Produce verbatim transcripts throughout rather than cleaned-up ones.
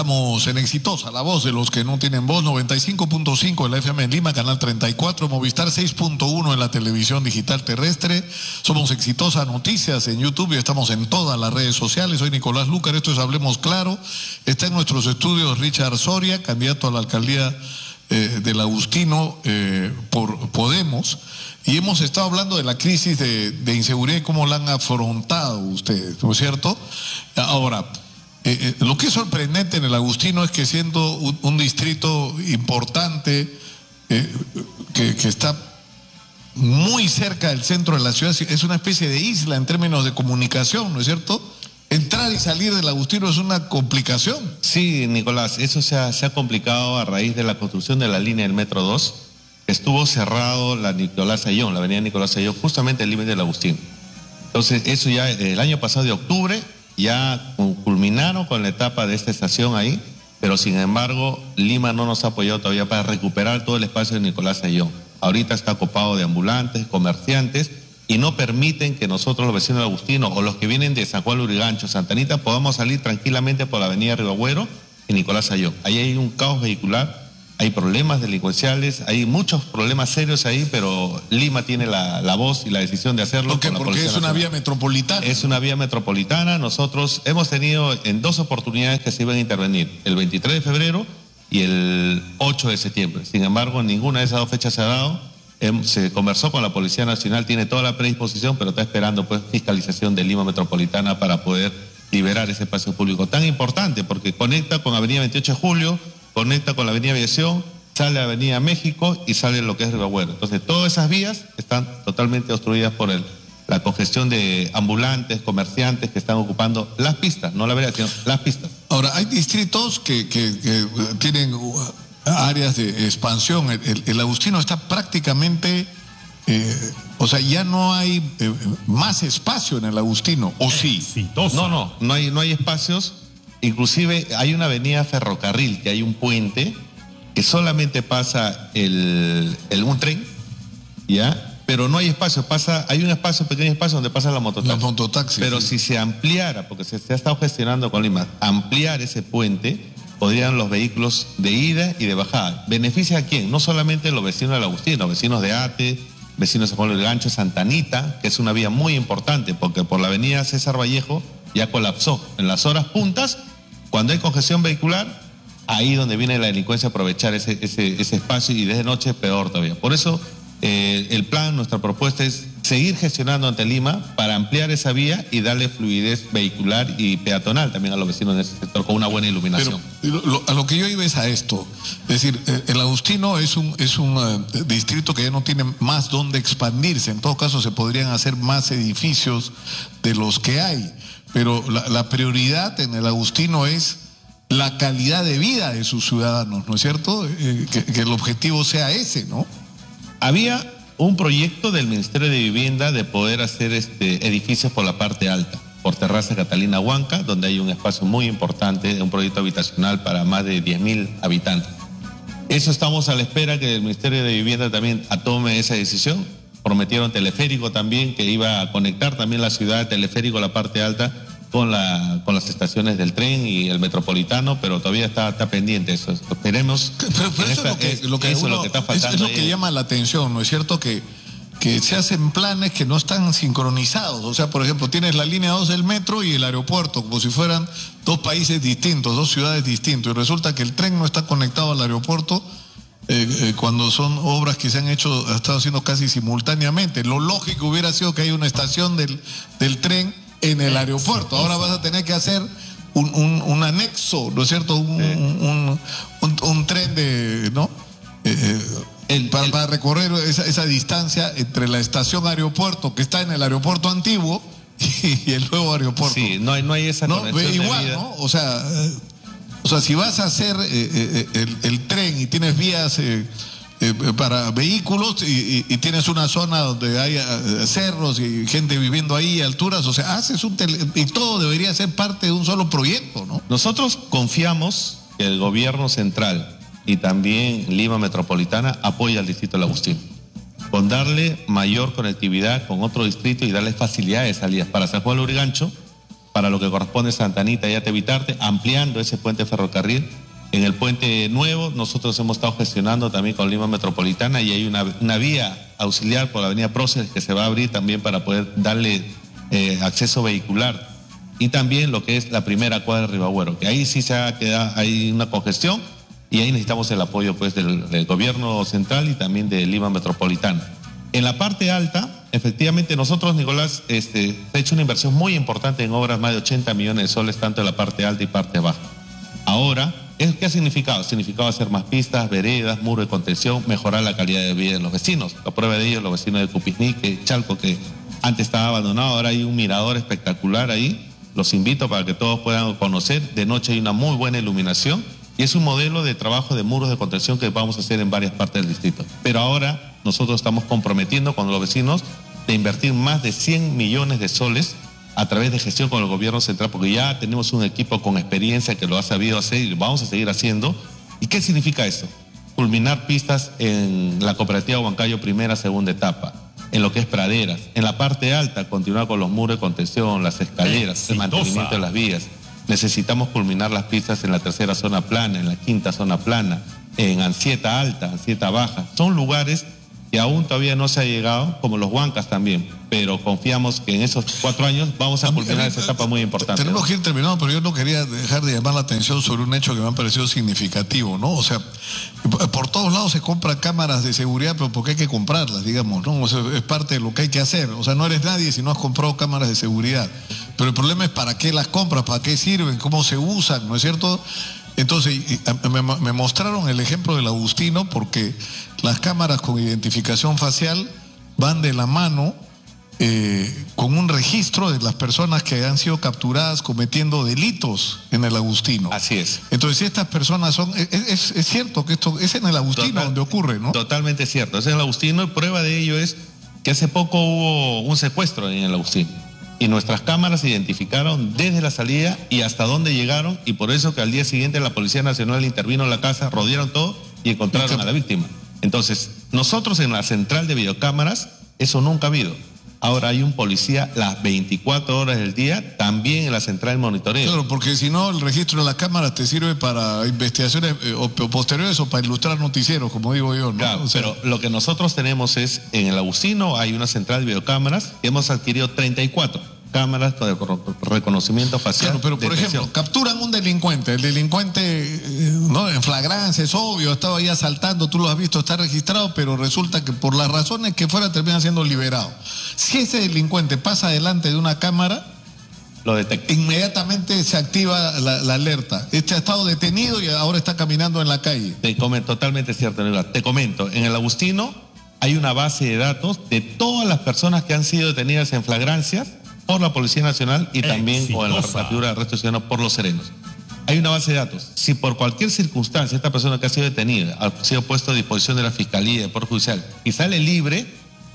estamos en Exitosa, la voz de los que no tienen voz, noventa y cinco punto cinco en la F M en Lima, canal treinta y cuatro, Movistar seis punto uno en la televisión digital terrestre. Somos Exitosa Noticias en YouTube y estamos en todas las redes sociales. Soy Nicolás Lucar, esto es Hablemos Claro. Está en nuestros estudios Richard Soria, candidato a la alcaldía eh, del Agustino eh, por Podemos. Y hemos estado hablando de la crisis de, de inseguridad y cómo la han afrontado ustedes, ¿no es cierto? Ahora, eh, eh, lo que es sorprendente en el Agustino es que siendo un, un distrito importante, eh, que, que está muy cerca del centro de la ciudad, es una especie de isla en términos de comunicación, ¿no es cierto? Entrar y salir del Agustino es una complicación. Sí, Nicolás, eso se ha, se ha complicado a raíz de la construcción de la línea del Metro dos. Estuvo cerrado la Nicolás Ayllón, la avenida Nicolás Ayllón, justamente el límite del Agustín. Entonces, eso ya el año pasado de octubre, ya culminaron con la etapa de esta estación ahí, pero sin embargo, Lima no nos ha apoyado todavía para recuperar todo el espacio de Nicolás Ayllón. Ahorita está copado de ambulantes, comerciantes, y no permiten que nosotros, los vecinos del Agustino, o los que vienen de San Juan Lurigancho, Santa Anita, podamos salir tranquilamente por la avenida Ribagüero y Nicolás Ayllón. Ahí hay un caos vehicular. Hay problemas delincuenciales, hay muchos problemas serios ahí, pero Lima tiene la, la voz y la decisión de hacerlo. ¿Por qué? Porque es una vía metropolitana. Es una vía metropolitana. Nosotros hemos tenido en dos oportunidades que se iban a intervenir, el veintitrés de febrero y el ocho de septiembre. Sin embargo, ninguna de esas dos fechas se ha dado. Se conversó con la Policía Nacional, tiene toda la predisposición, pero está esperando pues fiscalización de Lima Metropolitana para poder liberar ese espacio público tan importante, porque conecta con Avenida veintiocho de julio, conecta con la Avenida Aviación, sale a Avenida México y sale lo que es Ribagüero. Entonces, todas esas vías están totalmente obstruidas por el, la congestión de ambulantes, comerciantes que están ocupando las pistas, no la vereda, sino las pistas. Ahora, hay distritos que, que, que tienen áreas de expansión. El, el, el Agustino está prácticamente, eh, o sea, ya no hay eh, más espacio en el Agustino, ¿o sí? Exitosa. No, no, no hay, no hay espacios. Inclusive hay una avenida ferrocarril, que hay un puente, que solamente pasa el, el un tren, ¿ya? Pero no hay espacio, pasa, hay un espacio, pequeño espacio donde pasa la mototaxi. La mototaxi. Pero sí. Si se ampliara, porque se, se ha estado gestionando con Lima, ampliar ese puente, podrían los vehículos de ida y de bajada. ¿Beneficia a quién? No solamente los vecinos del Agustino, vecinos de Ate, vecinos de San Juan del Gancho, Santa Anita, que es una vía muy importante, porque por la avenida César Vallejo ya colapsó. En las horas puntas, cuando hay congestión vehicular, ahí donde viene la delincuencia a aprovechar ese, ese, ese espacio, y desde noche peor todavía. Por eso eh, el plan, nuestra propuesta es seguir gestionando ante Lima para ampliar esa vía y darle fluidez vehicular y peatonal también a los vecinos de ese sector con una buena iluminación. Pero lo, a lo que yo iba es a esto, es decir, el Agustino es un, es un uh, distrito que ya no tiene más donde expandirse. En todo caso se podrían hacer más edificios de los que hay. Pero la, la prioridad en el Agustino es la calidad de vida de sus ciudadanos, ¿no es cierto? Eh, que, que el objetivo sea ese, ¿no? Había un proyecto del Ministerio de Vivienda de poder hacer este, edificios por la parte alta, por Terraza Catalina Huanca, donde hay un espacio muy importante, un proyecto habitacional para más de diez mil habitantes. Eso estamos a la espera que el Ministerio de Vivienda también tome esa decisión. Prometieron teleférico también, que iba a conectar también la ciudad de teleférico, la parte alta, con, la, con las estaciones del tren y el metropolitano, pero todavía está, está pendiente eso. Esperemos. Pero, pero eso, esta, es lo que, es, lo que eso uno, es lo que está faltando. Es lo que llama la atención, ¿no es cierto? Que, que se hacen planes que no están sincronizados. O sea, por ejemplo, tienes la línea dos del metro y el aeropuerto, como si fueran dos países distintos, dos ciudades distintas. Y resulta que el tren no está conectado al aeropuerto. Eh, eh, cuando son obras que se han hecho, ha estado haciendo casi simultáneamente. Lo lógico hubiera sido que haya una estación del, del tren en el aeropuerto. Ahora vas a tener que hacer un, un, un anexo, ¿no es cierto? Un, sí. un, un, un tren de, ¿no? Eh, el, para, el... para recorrer esa, esa distancia entre la estación aeropuerto que está en el aeropuerto antiguo y el nuevo aeropuerto. Sí, no hay, no hay esa conexión. ¿No? Igual, ¿no? O sea... Eh, O sea, si vas a hacer eh, eh, el, el tren y tienes vías eh, eh, para vehículos y, y, y tienes una zona donde hay eh, cerros y gente viviendo ahí, alturas, o sea, haces un tele... y todo debería ser parte de un solo proyecto, ¿no? Nosotros confiamos que el gobierno central y también Lima Metropolitana apoya al distrito del Agustino, con darle mayor conectividad con otro distrito y darle facilidades de salidas para San Juan de Lurigancho. para lo que corresponde Santa Anita y Atevitarte, ampliando ese puente ferrocarril. En el puente nuevo nosotros hemos estado gestionando también con Lima Metropolitana y hay una, una vía auxiliar por la avenida Próceres que se va a abrir también para poder darle eh, acceso vehicular. Y también lo que es la primera cuadra de Ribagüero, que ahí sí se ha quedado, hay una congestión y ahí necesitamos el apoyo pues del, del gobierno central y también de Lima Metropolitana. En la parte alta, efectivamente nosotros, Nicolás, este, ha hecho una inversión muy importante en obras, más de ochenta millones de soles, tanto en la parte alta y parte baja. Ahora, ¿qué ha significado? Ha significado hacer más pistas, veredas, muro de contención, mejorar la calidad de vida de los vecinos. La prueba de ello, los vecinos de Cupiznique, Chalco, que antes estaba abandonado, ahora hay un mirador espectacular ahí. Los invito para que todos puedan conocer. De noche hay una muy buena iluminación y es un modelo de trabajo de muros de contención que vamos a hacer en varias partes del distrito. Pero ahora nosotros estamos comprometiendo con los vecinos de invertir más de cien millones de soles a través de gestión con el gobierno central, porque ya tenemos un equipo con experiencia que lo ha sabido hacer y lo vamos a seguir haciendo. ¿Y qué significa eso? Culminar pistas en la cooperativa Huancayo primera, segunda etapa, en lo que es praderas. En la parte alta, continuar con los muros de contención, las escaleras, Exitosa. El mantenimiento de las vías. Necesitamos culminar las pistas en la tercera zona plana, en la quinta zona plana, en Ansieta Alta, Ansieta Baja. Son lugares que aún todavía no se ha llegado, como los Huancas también, pero confiamos que en esos cuatro años vamos a culminar esa etapa muy importante. Tenemos que ir terminando, pero yo no quería dejar de llamar la atención sobre un hecho que me ha parecido significativo, ¿no? O sea, por todos lados se compran cámaras de seguridad, pero porque hay que comprarlas, digamos, ¿no? O sea, es parte de lo que hay que hacer. O sea, no eres nadie si no has comprado cámaras de seguridad. Pero el problema es para qué las compras, para qué sirven, cómo se usan, ¿no es cierto? Entonces, me, me mostraron el ejemplo del Agustino porque las cámaras con identificación facial van de la mano eh, con un registro de las personas que han sido capturadas cometiendo delitos en el Agustino. Así es. Entonces, si estas personas son... Es, es, es cierto que esto es en el Agustino Total, donde ocurre, ¿no? Totalmente cierto. Es en el Agustino y prueba de ello es que hace poco hubo un secuestro en el Agustino. Y nuestras cámaras identificaron desde la salida y hasta dónde llegaron, y por eso que al día siguiente la Policía Nacional intervino en la casa, rodearon todo y encontraron a la víctima. Entonces, nosotros en la central de videocámaras, eso nunca ha habido. Ahora hay un policía las veinticuatro horas del día, también en la central de monitoreo. Claro, porque si no, el registro de las cámaras te sirve para investigaciones eh, o posteriores o para ilustrar noticieros, como digo yo, ¿no? Claro, o sea, pero lo que nosotros tenemos es, en el Agustino hay una central de videocámaras, que hemos adquirido treinta y cuatro cámaras con reconocimiento facial. Claro, pero por detección. ejemplo, capturan un delincuente, el delincuente, eh, ¿no? En flagrancia, es obvio, estaba ahí asaltando, tú lo has visto, está registrado, pero resulta que por las razones que fuera termina siendo liberado. Si ese delincuente pasa delante de una cámara, lo detecta. Inmediatamente se activa la, la alerta. Este ha estado detenido y ahora está caminando en la calle. Te comento, totalmente cierto, Nicolás. Te comento, en el Agustino hay una base de datos de todas las personas que han sido detenidas en flagrancias por la Policía Nacional y también Exitosa. con la captura de arresto ciudadano por los serenos. Hay una base de datos. Si por cualquier circunstancia esta persona que ha sido detenida ha sido puesto a disposición de la Fiscalía, del Poder Judicial, y sale libre,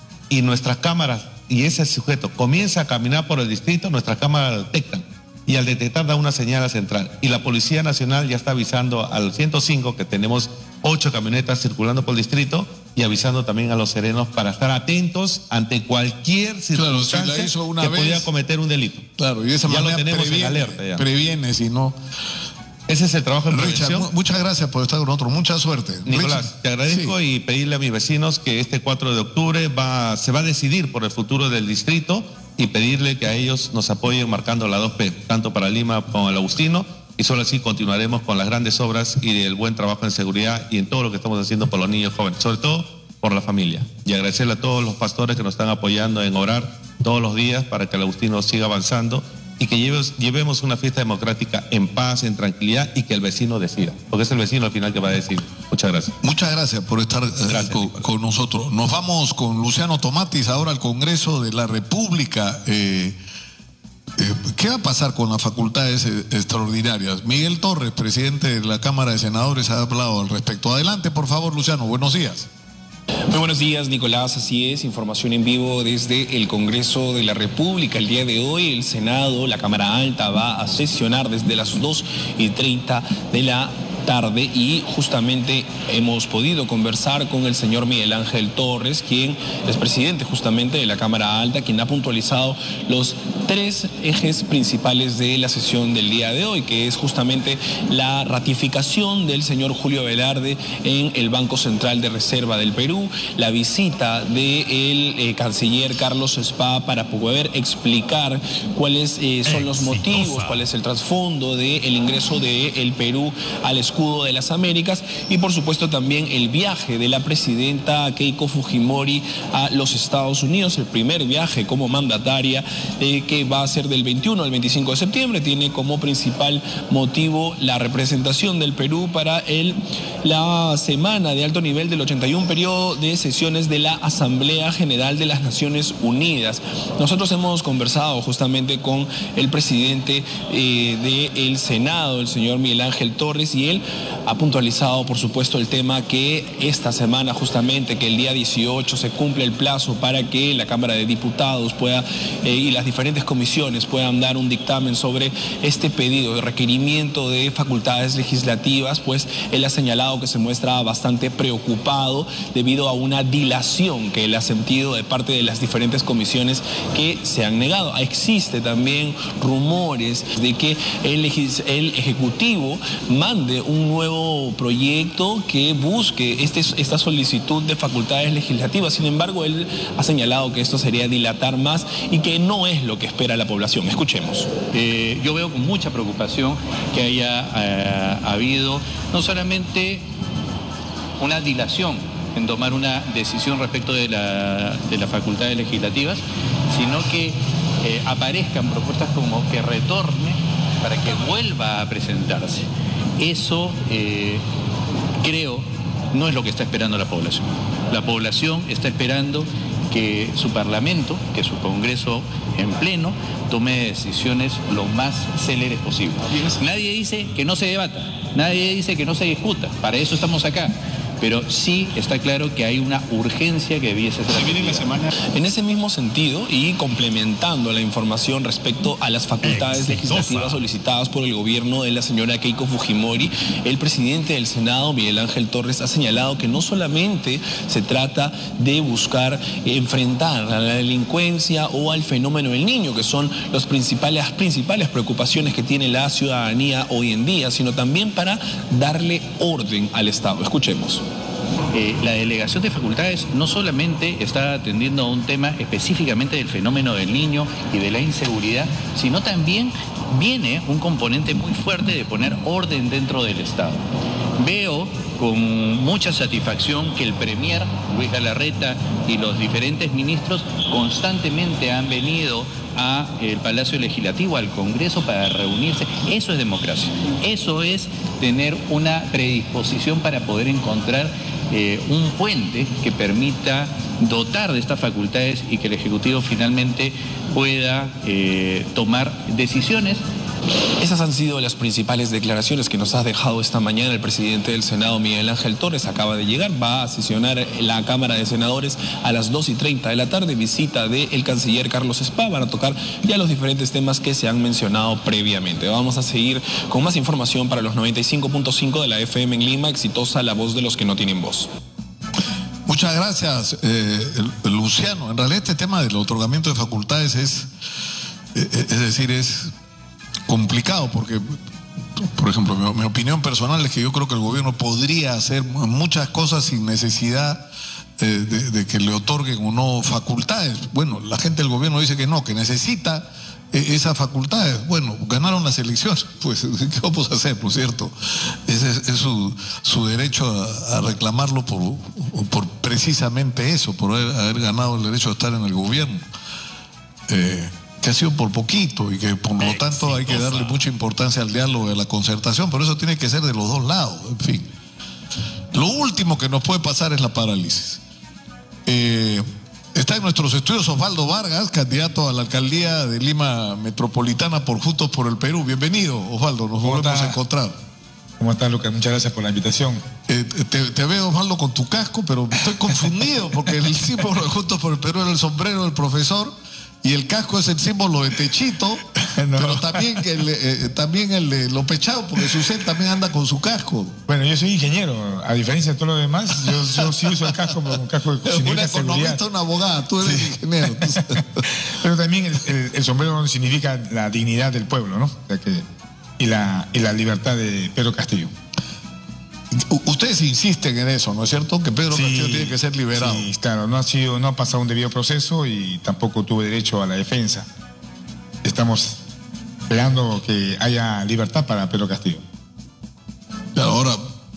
y nuestras cámaras y ese sujeto comienza a caminar por el distrito, nuestras cámaras lo detectan. Y al detectar da una señal a central. Y la Policía Nacional ya está avisando al ciento cinco que tenemos ocho camionetas circulando por el distrito y avisando también a los serenos para estar atentos ante cualquier circunstancia claro, si la hizo una que vez, pudiera cometer un delito. Claro, y de esa ya manera lo tenemos previene, en alerta. Ya. Previene, si no... Ese es el trabajo de Richard, prevención. muchas gracias por estar con nosotros, mucha suerte. Nicolás, Richard, te agradezco sí. Y pedirle a mis vecinos que este cuatro de octubre va, se va a decidir por el futuro del distrito y pedirle que a ellos nos apoyen marcando la dos P, tanto para Lima como el Agustino, y solo así continuaremos con las grandes obras y el buen trabajo en seguridad y en todo lo que estamos haciendo por los niños jóvenes, sobre todo por la familia. Y agradecerle a todos los pastores que nos están apoyando en orar todos los días para que el Agustino siga avanzando y que llevemos, llevemos una fiesta democrática en paz, en tranquilidad y que el vecino decida, porque es el vecino al final que va a decir. Muchas gracias. Muchas gracias por estar eh, gracias, con, con nosotros. Nos vamos con Luciano Tomatis ahora al Congreso de la República. Eh, eh, ¿Qué va a pasar con las facultades eh, extraordinarias? Miguel Torres, presidente de la Cámara de Senadores, ha hablado al respecto. Adelante, por favor, Luciano. Buenos días. Muy buenos días, Nicolás, así es, información en vivo desde el Congreso de la República. El día de hoy el Senado, la Cámara Alta, va a sesionar desde las dos y treinta de la tarde y justamente hemos podido conversar con el señor Miguel Ángel Torres, quien es presidente justamente de la Cámara Alta, quien ha puntualizado los tres ejes principales de la sesión del día de hoy, que es justamente la ratificación del señor Julio Velarde en el Banco Central de Reserva del Perú, la visita del eh, canciller Carlos Spa para poder explicar cuáles eh, son los motivos, cuál es el trasfondo del ingreso del Perú al escudo de las Américas, y por supuesto también el viaje de la presidenta Keiko Fujimori a los Estados Unidos, el primer viaje como mandataria eh, que va a ser del veintiuno al veinticinco de septiembre. Tiene como principal motivo la representación del Perú para el, la semana de alto nivel del ochenta y uno periodo de sesiones de la Asamblea General de las Naciones Unidas. Nosotros hemos conversado justamente con el presidente eh, del Senado, el señor Miguel Ángel Torres, y él ha puntualizado, por supuesto, el tema que esta semana justamente, que el día dieciocho se cumple el plazo para que la Cámara de Diputados pueda eh, y las diferentes comisiones puedan dar un dictamen sobre este pedido de requerimiento de facultades legislativas. Pues él ha señalado que se muestra bastante preocupado debido a una dilación que él ha sentido de parte de las diferentes comisiones que se han negado. Existe también rumores de que el, el Ejecutivo mande un nuevo proyecto que busque este, esta solicitud de facultades legislativas. Sin embargo, él ha señalado que esto sería dilatar más y que no es lo que espera la población. Escuchemos. Eh, yo veo con mucha preocupación que haya eh, habido no solamente una dilación en tomar una decisión respecto de, la, de las facultades legislativas, sino que eh, aparezcan propuestas como que retorne para que vuelva a presentarse. Eso eh, creo no es lo que está esperando la población. La población está esperando que su Parlamento, que su Congreso en pleno, tome decisiones lo más céleres posible. Nadie dice que no se debata, nadie dice que no se discuta, para eso estamos acá. Pero sí está claro que hay una urgencia que debiese ser atendida. la semana. En ese mismo sentido, y complementando la información respecto a las facultades Exitosa. legislativas solicitadas por el gobierno de la señora Keiko Fujimori, el presidente del Senado, Miguel Ángel Torres, ha señalado que no solamente se trata de buscar enfrentar a la delincuencia o al fenómeno del niño, que son los principales, las principales preocupaciones que tiene la ciudadanía hoy en día, sino también para darle orden al Estado. Escuchemos. Eh, la delegación de facultades no solamente está atendiendo a un tema específicamente del fenómeno del niño y de la inseguridad, sino también viene un componente muy fuerte de poner orden dentro del Estado. Veo con mucha satisfacción que el premier Luis Galarreta y los diferentes ministros constantemente han venido al Palacio Legislativo, al Congreso, para reunirse. Eso es democracia. Eso es tener una predisposición para poder encontrar eh, un puente que permita dotar de estas facultades y que el Ejecutivo finalmente pueda eh, tomar decisiones. Esas han sido las principales declaraciones que nos ha dejado esta mañana el presidente del Senado, Miguel Ángel Torres. Acaba de llegar, va a sesionar la Cámara de Senadores a las dos y treinta de la tarde, visita del canciller Carlos Spa, para tocar ya los diferentes temas que se han mencionado previamente. Vamos a seguir con más información para los noventa y cinco punto cinco de la F M en Lima. Exitosa, la voz de los que no tienen voz. Muchas gracias, eh, Luciano. En realidad este tema del otorgamiento de facultades es, eh, es decir, es complicado porque, por ejemplo, mi, mi opinión personal es que yo creo que el gobierno podría hacer muchas cosas sin necesidad eh, de, de que le otorguen o no facultades. Bueno, la gente del gobierno dice que no, que necesita eh, esas facultades. Bueno, ganaron las elecciones, pues ¿qué vamos a hacer, por cierto? Ese es, es su, su derecho a, a reclamarlo por, por precisamente eso, por haber, haber ganado el derecho a estar en el gobierno. Eh, que ha sido por poquito y que por lo tanto hay que darle mucha importancia al diálogo y a la concertación, pero eso tiene que ser de los dos lados, en fin. Lo último que nos puede pasar es la parálisis. Eh, está en nuestros estudios Osvaldo Vargas, candidato a la alcaldía de Lima Metropolitana por Juntos por el Perú. Bienvenido, Osvaldo, nos volvemos a encontrar. ¿Cómo estás, Lucas? Muchas gracias por la invitación. Eh, te, te veo, Osvaldo, con tu casco, pero estoy confundido porque el símbolo de Juntos por el Perú era el sombrero del profesor. y el casco es el símbolo de Techito, no. Pero también el, eh, también el de López Chao, porque Susel también anda con su casco. Bueno, yo soy ingeniero, a diferencia de todo lo demás, yo, yo sí uso el casco como un casco de una economista, una abogada, tú eres sí. ingeniero. Pero también el, el, el sombrero significa la dignidad del pueblo, ¿no? O sea que, y, la, y la libertad de Pedro Castillo. Ustedes insisten en eso, ¿no es cierto? Que Pedro sí, Castillo tiene que ser liberado. Sí, claro, no ha sido, no ha pasado un debido proceso y tampoco tuvo derecho a la defensa. Estamos esperando que haya libertad para Pedro Castillo. Claro, ahora,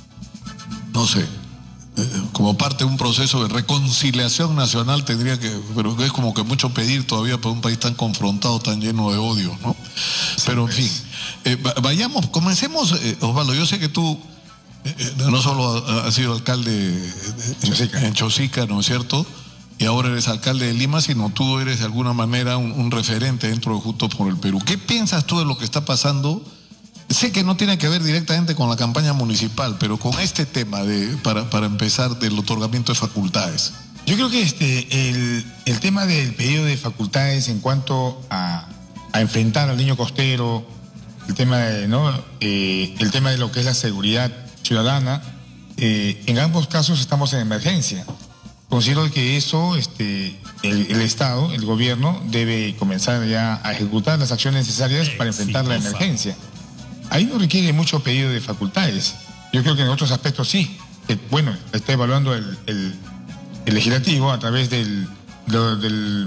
no sé, como parte de un proceso de reconciliación nacional tendría que, pero es como que mucho pedir todavía para un país tan confrontado, tan lleno de odio, ¿no? Sí, pero en fin, eh, vayamos, comencemos, eh, Osvaldo, yo sé que tú Eh, no solo has sido alcalde Chosica. en Chosica, ¿no es cierto? Y ahora eres alcalde de Lima, sino tú eres de alguna manera un, un referente dentro de Juntos por el Perú. ¿Qué piensas tú de lo que está pasando? Sé que no tiene que ver directamente con la campaña municipal, pero con este tema de para, para empezar del otorgamiento de facultades. Yo creo que este el, el tema del pedido de facultades en cuanto a, a enfrentar al niño costero, el tema de, ¿no? Eh, el tema de lo que es la seguridad ciudadana, eh, en ambos casos estamos en emergencia. Considero que eso, este, el, el Estado, el gobierno, debe comenzar ya a ejecutar las acciones necesarias para enfrentar la emergencia. Ahí no requiere mucho pedido de facultades. Yo creo que en otros aspectos sí. Que, bueno, está evaluando el, el, el legislativo a través del, lo, del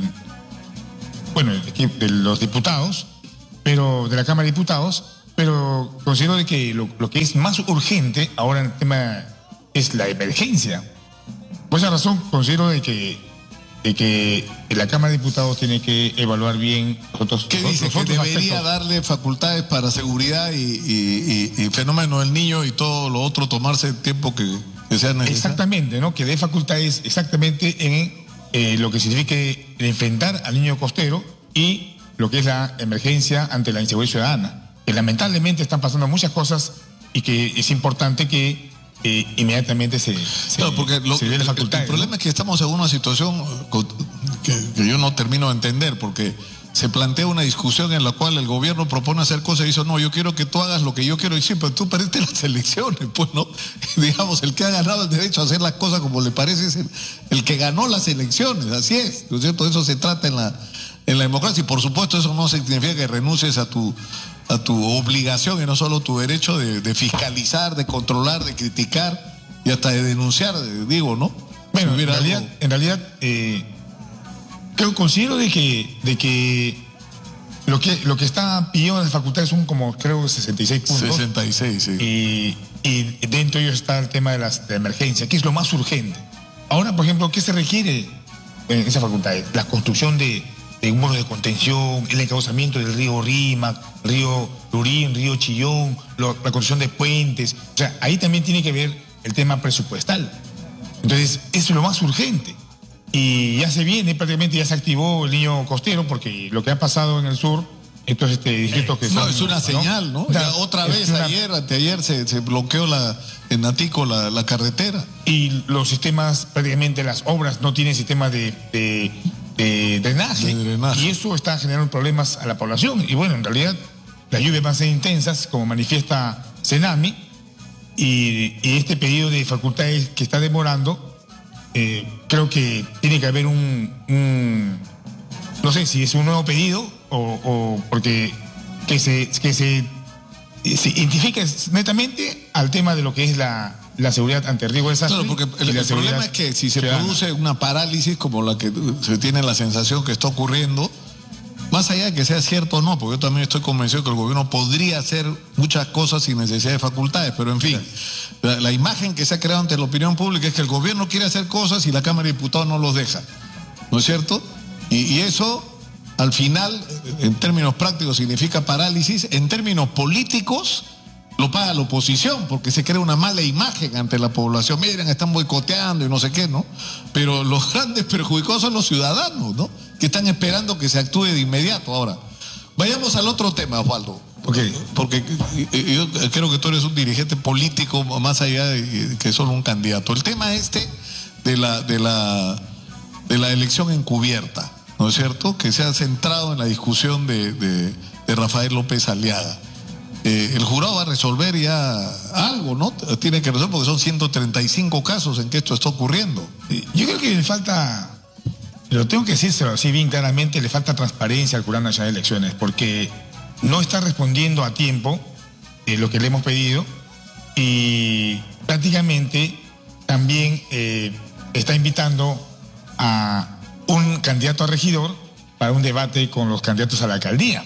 bueno, de los diputados, pero de la Cámara de Diputados. Pero considero de que lo, lo que es más urgente ahora en el tema es la emergencia. Por esa razón considero de que, de que la Cámara de Diputados tiene que evaluar bien los otros ¿Qué dice? Los que otros debería aspectos. darle facultades para seguridad y, y, y, y fenómeno del niño y todo lo otro, tomarse el tiempo que, que sea necesario. Exactamente, ¿no? Que dé facultades exactamente en eh, lo que signifique enfrentar al niño costero y lo que es la emergencia ante la inseguridad ciudadana. Que lamentablemente están pasando muchas cosas y que es importante que eh, inmediatamente se, se, claro, porque lo, se dé la facultad. El, el problema, ¿no?, es que estamos en una situación que, que yo no termino de entender, porque se plantea una discusión en la cual el gobierno propone hacer cosas y dice, no, yo quiero que tú hagas lo que yo quiero. Y sí, pero tú perdiste las elecciones, pues, ¿no? Digamos, el que ha ganado el derecho a hacer las cosas como le parece es el, el que ganó las elecciones, así es, ¿no es cierto? Eso se trata en la, en la democracia y por supuesto eso no significa que renuncies a tu... a tu obligación y no solo tu derecho de, de fiscalizar, de controlar, de criticar y hasta de denunciar, digo, ¿no? Bueno, si en realidad, algo... en realidad eh, creo, considero de que, de que lo que lo que está pidiendo en las facultades son como, creo, sesenta y seis puntos. sesenta y seis, sí. Y, y dentro de ellos está el tema de las de emergencia, que es lo más urgente. Ahora, por ejemplo, ¿qué se requiere en esa facultad? La construcción de de un muro de contención, el encauzamiento del río Rímac, río Lurín, río Chillón, lo, la construcción de puentes. O sea, ahí también tiene que ver el tema presupuestal. Entonces, eso es lo más urgente. Y ya se viene, prácticamente ya se activó el niño costero, porque lo que ha pasado en el sur, estos este, distritos que no, son... es una señal, ¿no? Ya, ya otra es vez, una... ayer, anteayer, se, se bloqueó la, en Natico la, la carretera. Y los sistemas, prácticamente las obras no tienen sistema de... de De drenaje, de drenaje, y eso está generando problemas a la población. Y bueno, en realidad las lluvias van a ser intensas, como manifiesta Senami, y, y este pedido de facultades que está demorando, eh, creo que tiene que haber un, un, no sé si es un nuevo pedido o, o porque que se, que se, se identifique netamente al tema de lo que es la la seguridad ante riesgo de desastre. Claro, porque el, el problema es que si se ciudadana. produce una parálisis como la que se tiene la sensación que está ocurriendo, más allá de que sea cierto o no, porque yo también estoy convencido que el gobierno podría hacer muchas cosas sin necesidad de facultades, pero en fin, la, la imagen que se ha creado ante la opinión pública es que el gobierno quiere hacer cosas y la Cámara de Diputados no los deja, ¿no es cierto? Y, y eso, al final, en términos prácticos significa parálisis, en términos políticos lo paga la oposición porque se crea una mala imagen ante la población. Miren, están boicoteando y no sé qué, ¿no? Pero los grandes perjudicados son los ciudadanos, ¿no? Que están esperando que se actúe de inmediato. Ahora, vayamos al otro tema, Osvaldo. Okay. Porque yo creo que tú eres un dirigente político más allá de que solo un candidato. El tema este de la, de la, de la elección encubierta, ¿no ¿no es cierto?, que se ha centrado en la discusión de, de, de Rafael López Aliaga. Eh, el jurado va a resolver ya algo, ¿no? Tiene que resolver porque son ciento treinta y cinco casos en que esto está ocurriendo. Yo creo que le falta, lo tengo que decírselo así bien claramente, le falta transparencia al Jurado Nacional de Elecciones, porque no está respondiendo a tiempo eh, lo que le hemos pedido y prácticamente también eh, está invitando a un candidato a regidor para un debate con los candidatos a la alcaldía.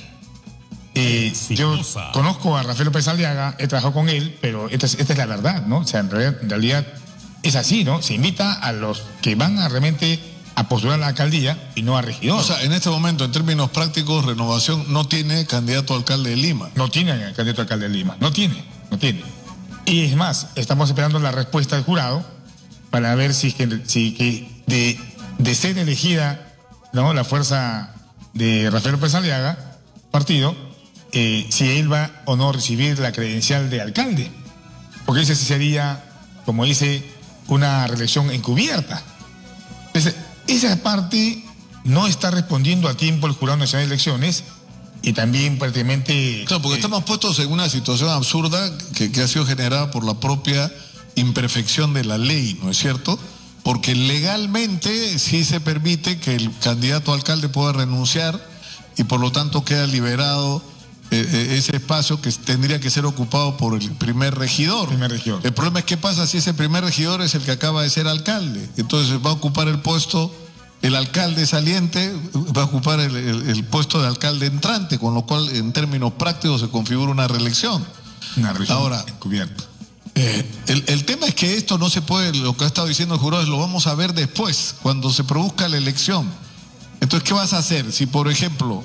Eh, yo conozco a Rafael López Aliaga, he trabajado con él, pero esta es, esta es la verdad, ¿no? O sea, en realidad, en realidad es así, ¿no? Se invita a los que van a realmente a postular a la alcaldía y no a regidor. O sea, en este momento, en términos prácticos, Renovación no tiene candidato a alcalde de Lima. No tiene candidato a alcalde de Lima, no tiene, no tiene. Y es más, estamos esperando la respuesta del jurado para ver si, si que de, de ser elegida, ¿no?, la fuerza de Rafael López Aliaga, partido, eh, si él va o no a recibir la credencial de alcalde. Porque ese sería, como dice, una reelección encubierta. Entonces, esa parte no está respondiendo a tiempo el Jurado Nacional de Elecciones y también prácticamente... Claro, porque eh, estamos puestos en una situación absurda que, que ha sido generada por la propia imperfección de la ley, ¿no es cierto? Porque legalmente sí se permite que el candidato a alcalde pueda renunciar y por lo tanto queda liberado eh, ese espacio que tendría que ser ocupado por el primer regidor. primer regidor. El problema es qué pasa si ese primer regidor es el que acaba de ser alcalde. Entonces va a ocupar el puesto, el alcalde saliente va a ocupar el, el, el puesto de alcalde entrante, con lo cual en términos prácticos se configura una reelección. Una reelección Ahora, encubierta. Eh, el, el tema es que esto no se puede, lo que ha estado diciendo el jurado es lo vamos a ver después, cuando se produzca la elección. Entonces, ¿qué vas a hacer? Si, por ejemplo,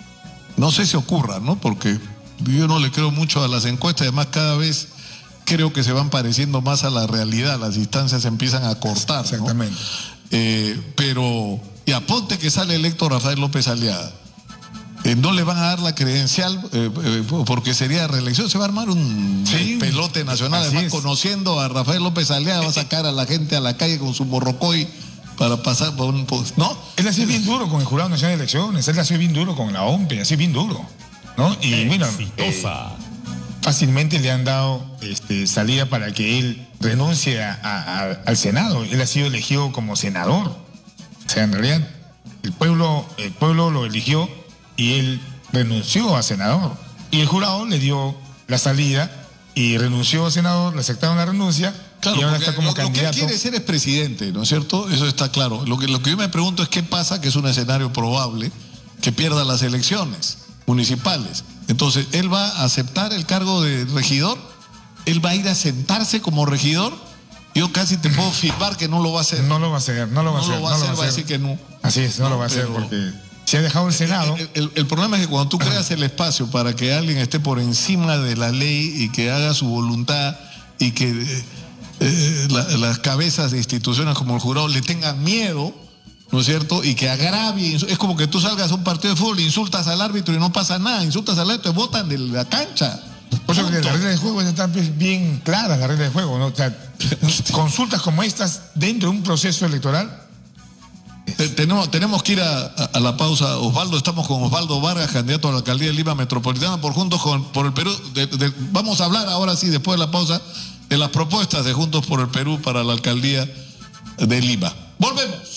no sé si ocurra, ¿no? Porque yo no le creo mucho a las encuestas, además cada vez creo que se van pareciendo más a la realidad, las distancias se empiezan a cortar, ¿no? Exactamente. Eh, pero, y aponte que sale electo Rafael López Aliaga. Eh, no le van a dar la credencial eh, eh, porque sería reelección, se va a armar un sí, pelote nacional, además conociendo a Rafael López Aliaga va a sacar a la gente a la calle con su morrocoy para pasar por un... ¿no? Él ha sido bien duro con el Jurado Nacional de Elecciones, él ha sido bien duro con la O M P E, ha sido bien duro, ¿no? Y mira, eh, fácilmente le han dado este, salida para que él renuncie a, a, a, al Senado, él ha sido elegido como senador, o sea, en realidad el pueblo, el pueblo lo eligió y él renunció a senador. Y el jurado le dio la salida y renunció a senador, le aceptaron la renuncia claro, y ahora está como lo, candidato. Lo que él quiere ser es presidente, ¿no es cierto? Eso está claro. Lo que, lo que yo me pregunto es qué pasa, que es un escenario probable, que pierda las elecciones municipales. Entonces, ¿él va a aceptar el cargo de regidor? ¿Él va a ir a sentarse como regidor? Yo casi te puedo firmar que no lo va a hacer. No lo va a hacer, no lo va a no hacer. Lo va a no hacer, lo va a decir que no. Así es, no, no lo va a hacer porque se ha dejado el Senado. El, el, el problema es que cuando tú creas el espacio para que alguien esté por encima de la ley y que haga su voluntad y que eh, eh, la, las cabezas de instituciones como el jurado le tengan miedo, ¿no es cierto? Y que agravie, es como que tú salgas a un partido de fútbol, insultas al árbitro y no pasa nada, insultas al árbitro y te botan de la cancha. Por eso que las reglas de juego están bien claras, las reglas de juego, ¿no? O sea, consultas como estas dentro de un proceso electoral. Tenemos, tenemos que ir a, a, a la pausa. Osvaldo, estamos con Osvaldo Vargas, candidato a la alcaldía de Lima Metropolitana por Juntos con, por el Perú. De, de, vamos a hablar ahora sí, después de la pausa, de las propuestas de Juntos por el Perú para la alcaldía de Lima. Volvemos.